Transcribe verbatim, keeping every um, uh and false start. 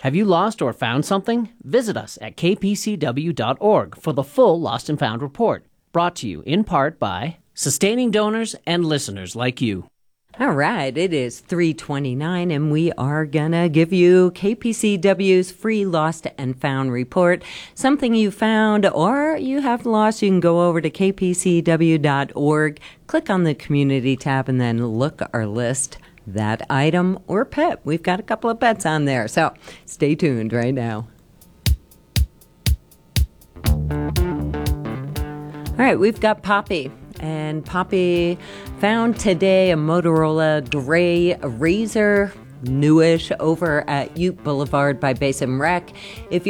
Have you lost or found something? Visit us at k p c w dot org for the full Lost and Found report, brought to you in part by sustaining donors and listeners like you. All right, it is three twenty-nine, and we are going to give you K P C W's free Lost and Found report. Something you found or you have lost, you can go over to k p c w dot org, click on the Community tab, and then look our list. That item or pet. We've got a couple of pets on there, so stay tuned right now. All right, we've got Poppy. And Poppy found today a Motorola Gray Razr, newish, over at Ute Boulevard by Basin Rec. If you